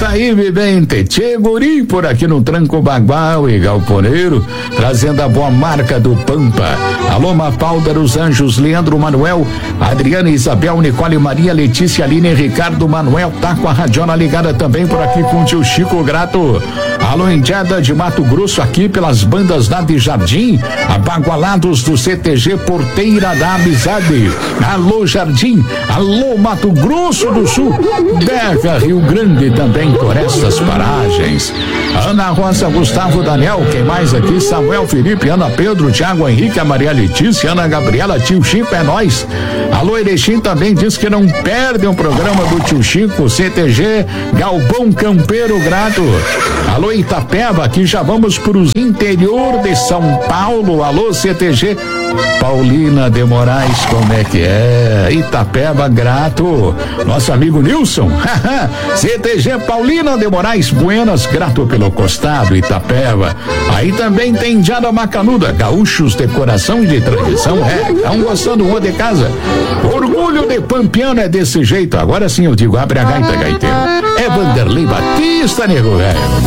aí, vivente, tchê guri por aqui no Tranco Bagual e Galponeiro, trazendo a boa marca do Pampa. Alô, Mafalda dos Anjos, Leandro Manuel, Adriana Isabel, Nicole Maria, Letícia, Aline, Ricardo Manuel, tá com a Radiona ligada também por aqui com o tio Chico Grato. Alô, Indiada de Mato Grosso, aqui pelas bandas da de Jardim, abagualados do CTG Porteira da Amizade. Alô, Jardim, alô, Mato Grosso do Sul, Berga, Rio Grande também por estas paragens. Ana Rosa, Gustavo Daniel, quem mais aqui? Samuel Felipe, Ana Pedro, Tiago Henrique, a Maria Letícia, Ana Gabriela, tio Chico, é nóis. Alô, Erechim também diz que não perde um programa do tio Chico, CTG Galpão Campeiro Grato. Alô, Itapeva, aqui já vamos para os interior de São Paulo. Alô, CTG Paulina de Moraes, como é que é? Itapeva Grato. Nosso amigo Nilson, CTG Paulina de Moraes, Buenas, grato pelo costado, Itapeva. Aí também tem Diada Macanuda, gaúchos de coração e de tradição, estão gostando do de casa. Orgulho de Pampiano é desse jeito, agora sim eu digo, abre a gaita, gaiteiro. É Vanderlei Batista, nego velho.